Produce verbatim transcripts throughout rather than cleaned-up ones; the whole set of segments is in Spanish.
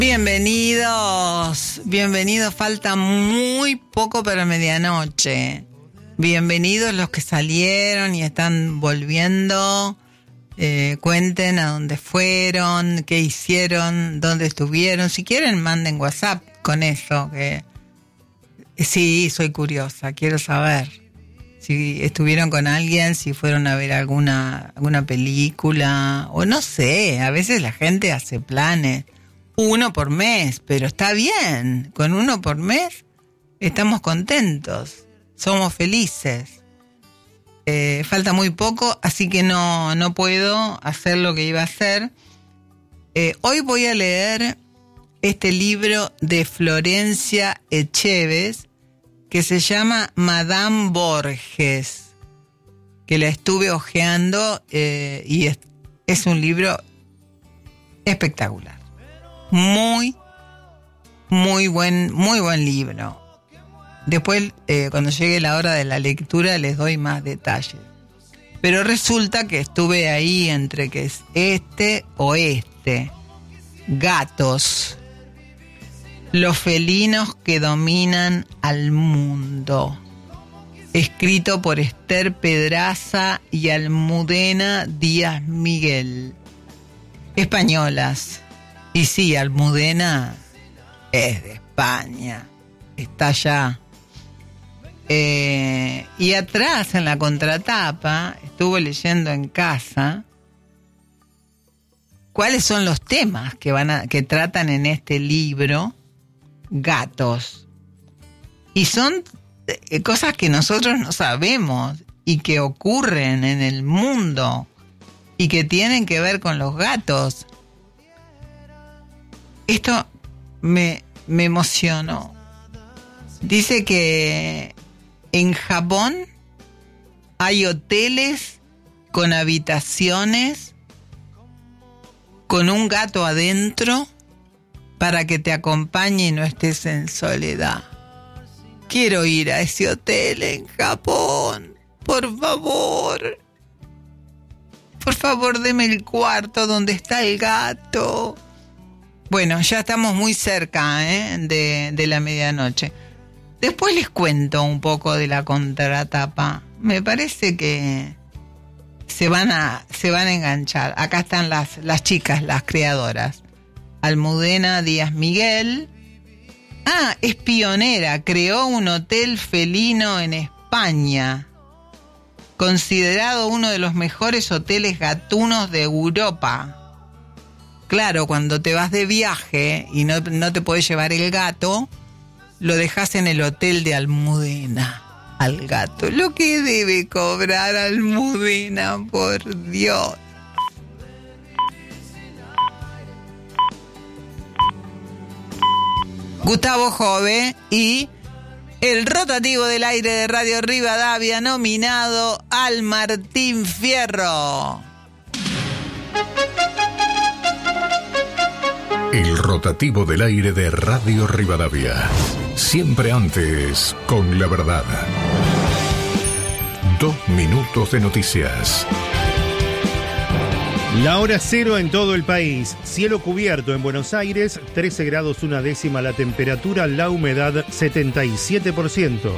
Bienvenidos, bienvenidos, falta muy poco para medianoche. Bienvenidos los que salieron y están volviendo. Eh, cuenten a dónde fueron, qué hicieron, dónde estuvieron. Si quieren, manden WhatsApp con eso. Que sí, soy curiosa, quiero saber si estuvieron con alguien, si fueron a ver alguna, alguna película, o no sé, a veces la gente hace planes. Uno por mes, pero está bien. Con uno por mes estamos contentos, somos felices. Eh, falta muy poco, así que no, no puedo hacer lo que iba a hacer. Eh, hoy voy a leer este libro de Florencia Echeves que se llama Madame Borges, que la estuve hojeando eh, y es, es un libro espectacular. Muy, muy buen, muy buen libro. Después, eh, cuando llegue la hora de la lectura, les doy más detalles. Pero resulta que estuve ahí entre que es este o este. Gatos. Los felinos que dominan al mundo. Escrito por Esther Pedraza y Almudena Díaz Miguel. Españolas. Y sí, Almudena es de España, está allá. Eh, y atrás, en la contratapa, estuve leyendo en casa cuáles son los temas que van a, que tratan en este libro, gatos. Y son eh, cosas que nosotros no sabemos y que ocurren en el mundo y que tienen que ver con los gatos. Esto me, me emocionó. Dice que en Japón hay hoteles con habitaciones con un gato adentro para que te acompañe y no estés en soledad. Quiero ir a ese hotel en Japón. Por favor. Por favor, deme el cuarto donde está el gato. Bueno, ya estamos muy cerca ¿eh? de, de la medianoche. Después les cuento un poco de la contratapa. Me parece que se van a, se van a enganchar. Acá están las, las chicas, las creadoras. Almudena Díaz Miguel. Ah, es pionera. Creó un hotel felino en España. Considerado uno de los mejores hoteles gatunos de Europa. Claro, cuando te vas de viaje y no, no te podés llevar el gato, lo dejas en el hotel de Almudena al gato. Lo que debe cobrar Almudena, por Dios. Gustavo Jove y el rotativo del aire de Radio Rivadavia nominado al Martín Fierro. El rotativo del aire de Radio Rivadavia. Siempre antes con la verdad. Dos minutos de noticias. La hora cero en todo el país. Cielo cubierto en Buenos Aires, trece grados una décima la temperatura, la humedad setenta y siete por ciento.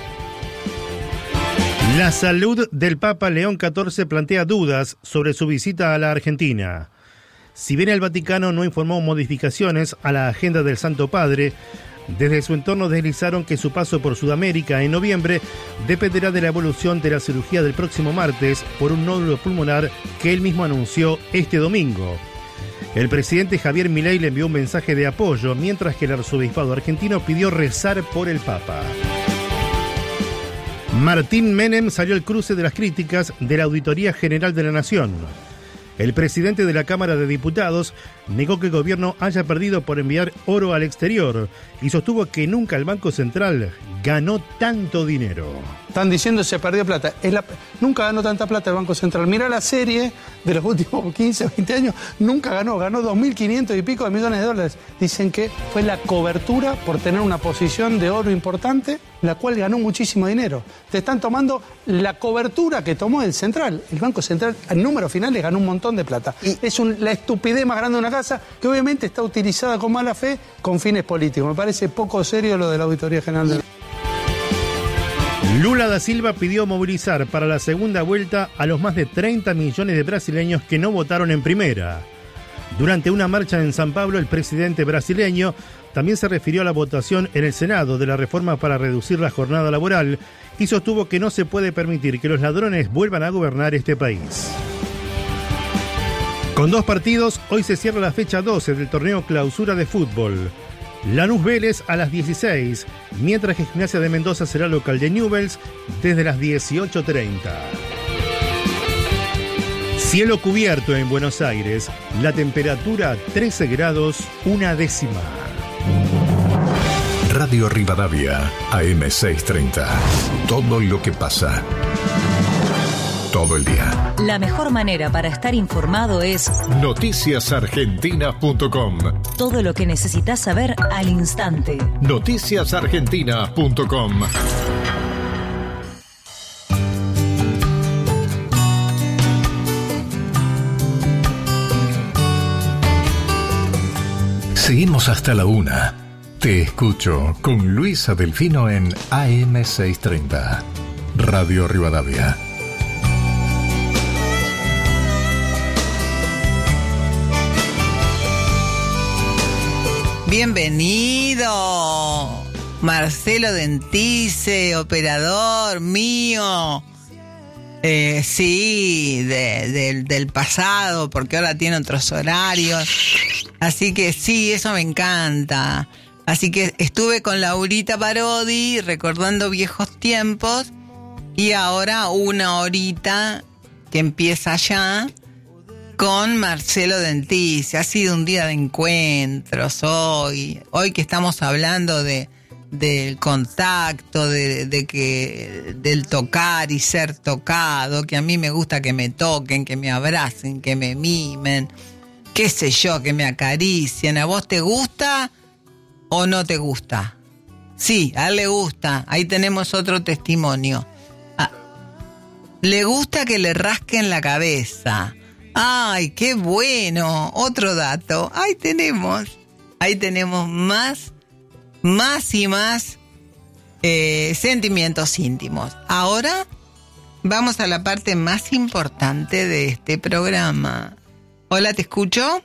La salud del Papa León catorce plantea dudas sobre su visita a la Argentina. Si bien el Vaticano no informó modificaciones a la agenda del Santo Padre, desde su entorno deslizaron que su paso por Sudamérica en noviembre dependerá de la evolución de la cirugía del próximo martes por un nódulo pulmonar que él mismo anunció este domingo. El presidente Javier Milei le envió un mensaje de apoyo, mientras que el arzobispado argentino pidió rezar por el Papa. Martín Menem salió al cruce de las críticas de la Auditoría General de la Nación. El presidente de la Cámara de Diputados negó que el gobierno haya perdido por enviar oro al exterior y sostuvo que nunca el Banco Central ganó tanto dinero. Están diciendo que se perdió plata. Es la, nunca ganó tanta plata el Banco Central. Mirá la serie de los últimos quince, veinte años. Nunca ganó. Ganó dos mil quinientos y pico de millones de dólares. Dicen que fue la cobertura por tener una posición de oro importante, la cual ganó muchísimo dinero. Te están tomando la cobertura que tomó el Central. El Banco Central, en números finales, ganó un montón. montón de plata. Y es un, la estupidez más grande de una casa que obviamente está utilizada con mala fe con fines políticos. Me parece poco serio lo de la Auditoría General de la... Lula da Silva pidió movilizar para la segunda vuelta a los más de treinta millones de brasileños que no votaron en primera. Durante una marcha en San Pablo, el presidente brasileño también se refirió a la votación en el Senado de la reforma para reducir la jornada laboral y sostuvo que no se puede permitir que los ladrones vuelvan a gobernar este país. Con dos partidos, hoy se cierra la fecha doce del torneo Clausura de fútbol. Lanús Vélez a las dieciséis, mientras que Gimnasia de Mendoza será local de Newell's desde las dieciocho treinta. Cielo cubierto en Buenos Aires, la temperatura trece grados, una décima. Radio Rivadavia, A M seiscientos treinta. Todo lo que pasa. Todo el día. La mejor manera para estar informado es noticias argentinas punto com. Todo lo que necesitas saber al instante. noticias argentinas punto com. Seguimos hasta la una. Te escucho con Luisa Delfino en A M seiscientos treinta. Radio Rivadavia. Bienvenido, Marcelo Dentice, operador mío. Eh, sí, de, de, del pasado, porque ahora tiene otros horarios. Así que sí, eso me encanta. Así que estuve con Laurita Parodi recordando viejos tiempos y ahora una horita que empieza ya con Marcelo Dentice. Ha sido un día de encuentros hoy, hoy que estamos hablando de del contacto, de, de que del tocar y ser tocado, que a mí me gusta que me toquen, que me abracen, que me mimen, qué sé yo, que me acaricien. ¿A vos te gusta o no te gusta? Sí, a él le gusta. Ahí tenemos otro testimonio. Ah, le gusta que le rasquen la cabeza. ¡Ay, qué bueno! Otro dato. Ahí tenemos. Ahí tenemos más, más y más eh, sentimientos íntimos. Ahora vamos a la parte más importante de este programa. Hola, ¿te escucho?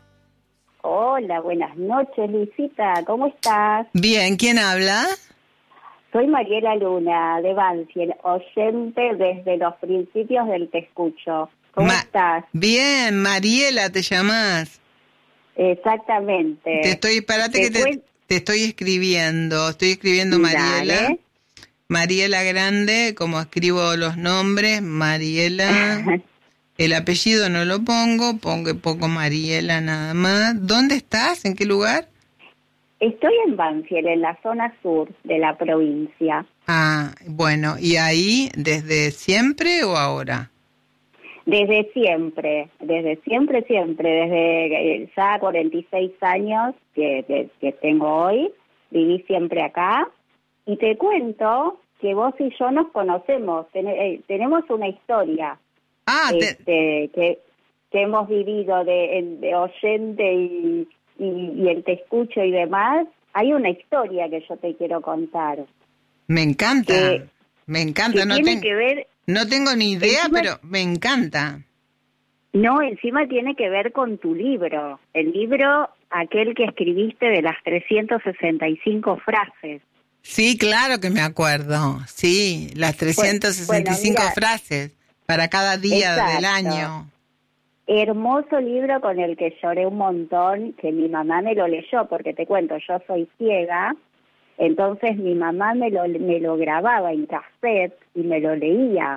Hola, buenas noches, Luisita. ¿Cómo estás? Bien, ¿quién habla? Soy Mariela Luna, de Banfield, oyente desde los principios del Te Escucho. ¿Cómo Ma- estás? Bien, Mariela, ¿te llamás? Exactamente. Te estoy, espérate que te, fue... te estoy escribiendo. Estoy escribiendo Mariela. Dale. Mariela Grande, como escribo los nombres, Mariela. El apellido no lo pongo, pongo poco Mariela nada más. ¿Dónde estás? ¿En qué lugar? Estoy en Banfield, en la zona sur de la provincia. Ah, bueno, ¿y ahí desde siempre o ahora? Desde siempre, desde siempre, siempre, desde ya cuarenta y seis años que, que, que tengo hoy, viví siempre acá. Y te cuento que vos y yo nos conocemos, ten, eh, tenemos una historia ah, este, te... que, que hemos vivido de, de oyente y, y, y el Te Escucho y demás. Hay una historia que yo te quiero contar. Me encanta, que, me encanta. Que no tiene ten... que ver... No tengo ni idea, encima, pero me encanta. No, encima tiene que ver con tu libro. El libro, aquel que escribiste de las trescientas sesenta y cinco frases. Sí, claro que me acuerdo. Sí, las trescientas sesenta y cinco bueno, mira, frases para cada día exacto. del año. Hermoso libro con el que lloré un montón, que mi mamá me lo leyó, porque te cuento, yo soy ciega. Entonces mi mamá me lo, me lo grababa en cassette y me lo leía.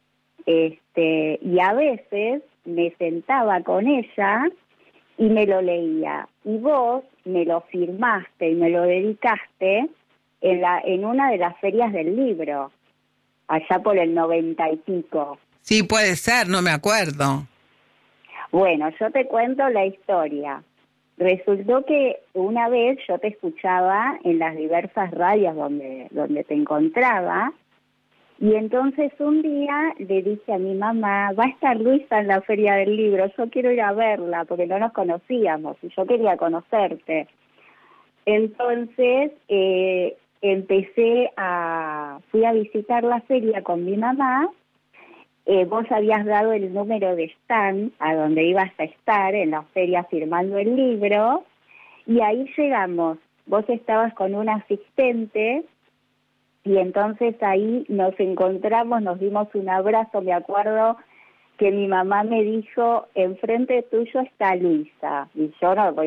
Este, y a veces me sentaba con ella y me lo leía. Y vos me lo firmaste y me lo dedicaste en, la, en una de las ferias del libro, allá por el noventa y pico. Sí, puede ser, no me acuerdo. Bueno, yo te cuento la historia. Resultó que una vez yo te escuchaba en las diversas radios donde, donde te encontraba Y entonces un día le dije a mi mamá, va a estar Luisa en la Feria del Libro, yo quiero ir a verla, porque no nos conocíamos y yo quería conocerte. Entonces eh, empecé a, fui a visitar la feria con mi mamá, eh, vos habías dado el número de stand a donde ibas a estar en la feria firmando el libro, y ahí llegamos, vos estabas con un asistente, y entonces ahí nos encontramos, nos dimos un abrazo, me acuerdo que mi mamá me dijo, enfrente tuyo está Luisa, y yo no